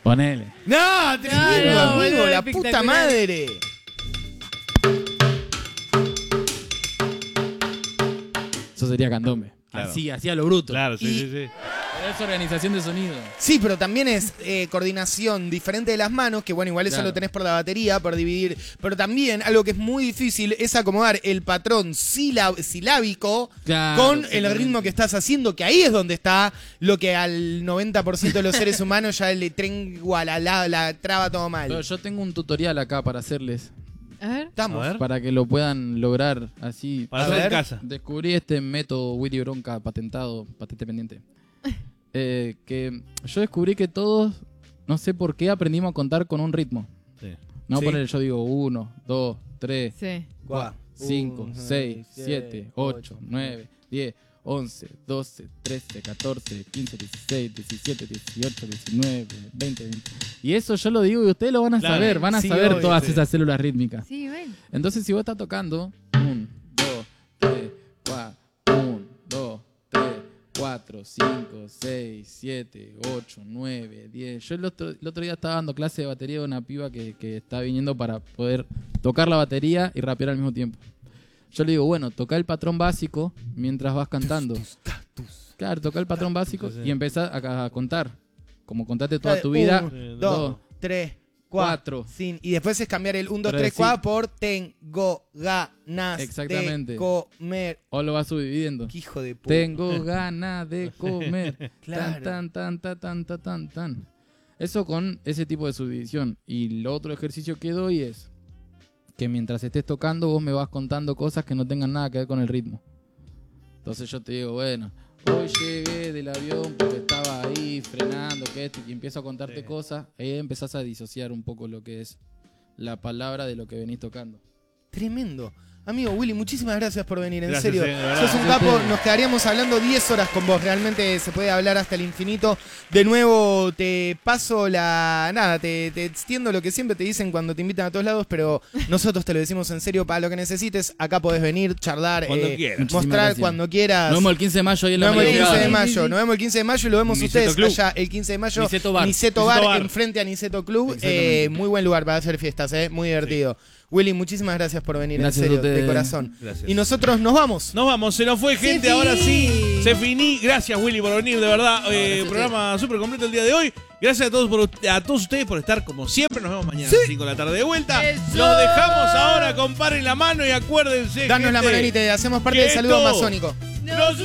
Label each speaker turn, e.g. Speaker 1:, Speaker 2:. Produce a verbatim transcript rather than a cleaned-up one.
Speaker 1: Ponele.
Speaker 2: No, tremendo,
Speaker 3: no,
Speaker 2: amigo,
Speaker 3: boludo,
Speaker 2: la puta
Speaker 3: espectacular.
Speaker 2: madre.
Speaker 1: Eso sería candombe.
Speaker 4: Claro.
Speaker 1: Así, así a lo bruto.
Speaker 4: Claro, sí,
Speaker 2: Y-
Speaker 4: sí, sí.
Speaker 1: Pero es organización de sonido.
Speaker 2: Sí, pero también es eh, coordinación diferente de las manos, que bueno, igual eso
Speaker 1: Claro.
Speaker 2: lo tenés por la batería, por dividir. Pero también algo que es muy difícil es acomodar el patrón silab- silábico
Speaker 1: Claro,
Speaker 2: con el
Speaker 1: exactamente.
Speaker 2: ritmo que estás haciendo, que ahí es donde está lo que al noventa por ciento de los seres humanos ya le trengua la, la, la traba todo mal.
Speaker 1: Pero yo tengo un tutorial acá para hacerles.
Speaker 3: A ver.
Speaker 2: Estamos.
Speaker 4: A ver.
Speaker 1: Para que lo puedan lograr así.
Speaker 4: Para
Speaker 2: A
Speaker 4: hacer en
Speaker 2: ver.
Speaker 4: casa.
Speaker 1: Descubrí este método Willy Bronca patentado, patente pendiente. Eh, que yo descubrí que todos, no sé por qué, aprendimos a contar con un ritmo.
Speaker 4: Sí.
Speaker 1: No
Speaker 2: Sí.
Speaker 1: poner, yo digo uno, dos, tres,
Speaker 3: Sí.
Speaker 2: Guau.
Speaker 1: cinco,
Speaker 2: Uno,
Speaker 1: seis,
Speaker 2: seis,
Speaker 1: siete, ocho, nueve, diez, once, doce, trece, catorce, quince, dieciséis, diecisiete, dieciocho, diecinueve, veinte, veinte. Y eso yo lo digo y ustedes lo van a
Speaker 4: Claro.
Speaker 1: saber, van a
Speaker 2: Sí,
Speaker 1: saber
Speaker 2: obvio,
Speaker 1: todas
Speaker 4: sí.
Speaker 1: esas células rítmicas.
Speaker 3: Sí, ven.
Speaker 1: Entonces, si vos estás tocando, un, dos, tres, cuatro, un, dos, tres, cuatro, cinco, seis, siete, ocho, nueve, diez. Yo el otro, el otro día estaba dando clase de batería de una piba que, que está viniendo para poder tocar la batería y rapear al mismo tiempo. Yo le digo, bueno, toca el patrón básico mientras vas cantando. Claro, toca el patrón básico
Speaker 4: sí.
Speaker 1: y empezás a, a contar. Como contaste toda tu vida.
Speaker 2: Uno,
Speaker 4: Sí,
Speaker 2: dos,
Speaker 1: dos,
Speaker 2: tres,
Speaker 1: cuatro.
Speaker 2: cuatro. Cinco. Y después es cambiar el uno, dos,
Speaker 1: Tres,
Speaker 2: tres,
Speaker 1: sí.
Speaker 2: cuatro por tengo ganas
Speaker 1: Exactamente.
Speaker 2: de comer.
Speaker 1: O lo vas subdividiendo.
Speaker 2: Qué hijo de puta.
Speaker 1: Tengo ganas de comer.
Speaker 2: Claro.
Speaker 1: Tan, tan, tan, tan, tan, tan, tan. Eso con ese tipo de subdivisión. Y lo otro ejercicio que doy es que mientras estés tocando vos me vas contando cosas que no tengan nada que ver con el ritmo. Entonces yo te digo, bueno, hoy llegué del avión porque estaba ahí frenando, que esto, y empiezo a contarte
Speaker 4: Sí.
Speaker 1: cosas. Ahí empezás a disociar un poco lo que es la palabra de lo que venís tocando.
Speaker 2: Tremendo. Amigo Willy, muchísimas gracias por venir, en
Speaker 4: Gracias,
Speaker 2: serio.
Speaker 4: eh, de verdad.
Speaker 2: Sos un
Speaker 1: Gracias a
Speaker 2: capo,
Speaker 1: ustedes.
Speaker 2: nos quedaríamos hablando diez horas con vos, realmente se puede hablar hasta el infinito. De nuevo, te paso la... Nada, te, te extiendo lo que siempre te dicen cuando te invitan a todos lados, pero nosotros te lo decimos en serio, para lo que necesites, acá podés venir, charlar,
Speaker 4: Cuando
Speaker 2: eh,
Speaker 4: quieras.
Speaker 1: Muchísimas
Speaker 2: mostrar
Speaker 1: gracias.
Speaker 2: cuando quieras.
Speaker 1: Nos vemos el quince de mayo ahí en la
Speaker 2: Nos vemos el
Speaker 1: María
Speaker 2: quince de
Speaker 1: Privada.
Speaker 2: mayo, nos vemos el quince de mayo y lo vemos
Speaker 4: Niceto
Speaker 2: ustedes
Speaker 4: Club.
Speaker 2: allá el quince de mayo.
Speaker 1: Niceto Bar.
Speaker 2: Niceto Bar,
Speaker 4: Niceto Bar.
Speaker 2: enfrente a Niceto Club.
Speaker 1: Exactamente.
Speaker 2: Eh, muy buen lugar para hacer fiestas, eh, muy divertido. Willy, muchísimas gracias por venir,
Speaker 1: Gracias
Speaker 2: en
Speaker 1: a
Speaker 2: serio, de
Speaker 1: ustedes.
Speaker 2: corazón.
Speaker 4: Gracias.
Speaker 2: Y nosotros nos vamos.
Speaker 4: Nos vamos, se nos fue gente,
Speaker 3: Se
Speaker 4: ahora sí.
Speaker 3: finí.
Speaker 4: Se finí. Gracias, Willy, por venir, de verdad. Eh,
Speaker 1: gracias a
Speaker 4: programa súper completo el día de hoy. Gracias a todos por, a todos ustedes por estar como siempre. Nos vemos mañana a las cinco de la tarde de vuelta.
Speaker 3: ¡Eso!
Speaker 4: Los dejamos ahora, comparen la mano y acuérdense.
Speaker 2: Danos la
Speaker 4: gente,
Speaker 2: manita y hacemos parte
Speaker 4: que
Speaker 2: del saludo
Speaker 4: esto
Speaker 2: masónico.
Speaker 4: Nos